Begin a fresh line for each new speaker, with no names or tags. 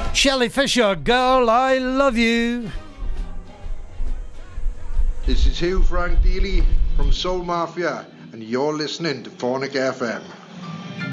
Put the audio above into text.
Shelley Fisher, Girl, I Love You.
This is Hugh Frank Dealey from Soul Mafia, and you're listening to Phonic FM.